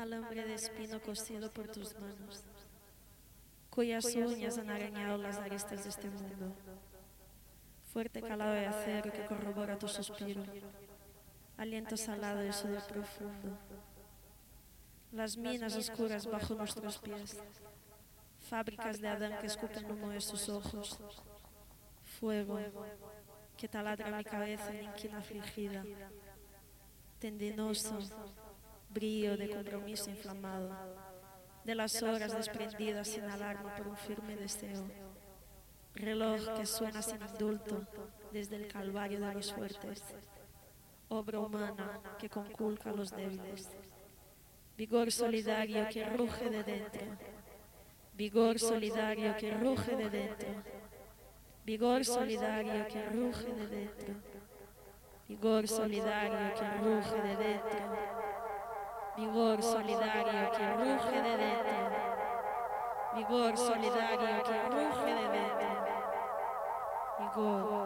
alambre de espino cosido por tus manos, cuyas uñas han arañado las aristas de este mundo. Fuerte calado de acero que corrobora tu suspiro, aliento salado de sudor profundo. Las minas oscuras bajo nuestros pies, fábricas de Adán que escupen humo de sus ojos. Fuego que taladra mi cabeza en inquina afligida, tendinoso brío de compromiso inflamado, de las horas desprendidas sin alarma por un firme deseo. Reloj que suena sin indulto desde el calvario de los fuertes, obra humana que conculca a los débiles. Vigor solidario que ruge de dentro, vigor solidario que ruge de dentro, vigor solidario que ruge de dentro, vigor solidario que ruge de dentro, vigor solidario que ruge de dentro, vigor solidario que ruge de dentro, vigor